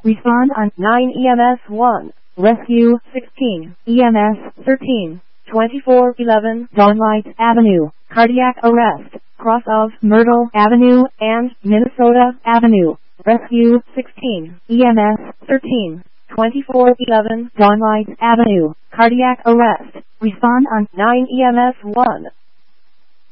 Respond on 9 EMS 1. Rescue 16. EMS 13. 2411 Dawnlight Avenue. Cardiac arrest. Cross of Myrtle Avenue and Minnesota Avenue. Rescue 16. EMS 13. 2411 Dawnlight Avenue. Cardiac arrest. Respond on 9 EMS 1.